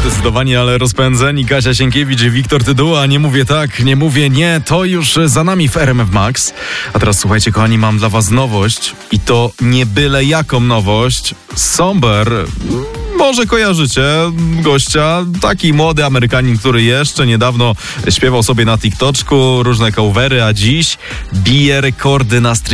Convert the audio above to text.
Zdecydowanie, ale rozpędzeni Kasia Sienkiewicz i Wiktor Tyduła. Nie mówię tak, nie mówię nie, to już za nami w RMF Max. A teraz słuchajcie, kochani, mam dla was nowość i to nie byle jaką nowość. Somber. Może kojarzycie gościa, taki młody Amerykanin, który jeszcze niedawno śpiewał sobie na TikToczku różne covery, a dziś bije rekordy na